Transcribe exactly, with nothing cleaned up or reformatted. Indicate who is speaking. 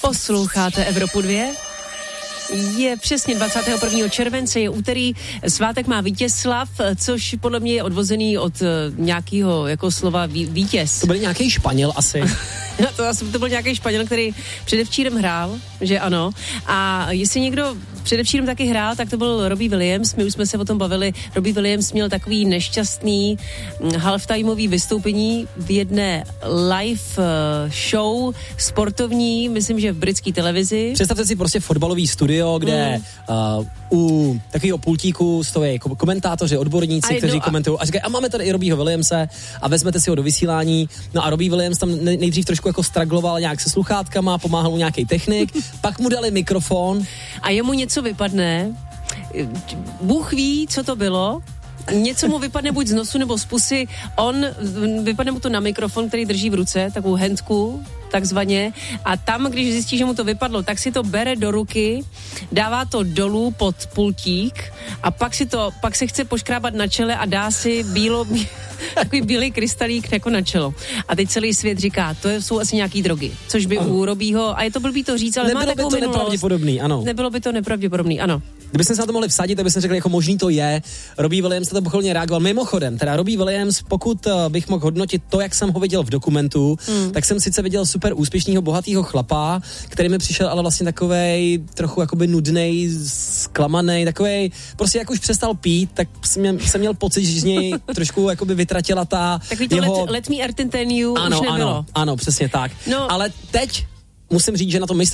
Speaker 1: Posloucháte Evropu dvě? Je přesně dvacátého prvního července, je úterý, svátek má Vítězslav, což podle mě je odvozený od nějakého jako slova ví, vítěz.
Speaker 2: To byl nějaký Španěl asi.
Speaker 1: to, asi, to byl nějaký Španěl, který předevčírem hrál, že ano. A jestli někdo předevčírem taky hrál, tak to byl Robbie Williams, my už jsme se o tom bavili. Robbie Williams měl takový nešťastný halftimeový vystoupení v jedné live show sportovní, myslím, že v britské televizi.
Speaker 2: Představte si prostě fotbalový studio, kde mm. uh, u takového pultíku stojí komentátoři, odborníci, a kteří komentují a říkají, a máme tady i Robbieho Williamse a vezmete si ho do vysílání. No a Robbie Williams tam nejdřív trošku jako stragloval nějak se sluchátkama, pomáhal mu nějaký technik, pak mu dali mikrofon.
Speaker 1: A jemu něco vypadne, Bůh ví, co to bylo, něco mu vypadne buď z nosu nebo z pusy, on, vypadne mu to na mikrofon, který drží v ruce, takovou handku, takzvaně, a tam, když zjistí, že mu to vypadlo, tak si to bere do ruky, dává to dolů pod pultík a pak si to, pak se chce poškrábat na čele a dá si bílo, takový bílý krystalík jako na čelo. A teď celý svět říká, to jsou asi nějaký drogy, což by ano. u Robbieho, a je to blbý to říct, ale
Speaker 2: nebylo
Speaker 1: má takovou
Speaker 2: by to
Speaker 1: minulost.
Speaker 2: nepravděpodobný, ano.
Speaker 1: Nebylo by to nepravděpodobný, ano.
Speaker 2: Kdybychom se na to mohli vsadit, tak bychom řekli, jako možný to je. Robbie Williams to pochopně reagoval. Mimochodem, teda Robbie Williams, pokud uh, bych mohl hodnotit to, jak jsem ho viděl v dokumentu, mm. tak jsem sice viděl super úspěšného, bohatého chlapa, který mi přišel ale vlastně takovej trochu jakoby nudnej, zklamanej, takovej, prostě jak už přestal pít, tak jsem měl, jsem měl pocit, že z něj trošku jakoby vytratila ta
Speaker 1: takový to jeho... let, let me entertain you
Speaker 2: ano,
Speaker 1: už nebylo.
Speaker 2: Ano, ano, přesně tak. No. Ale teď musím říct, že na tom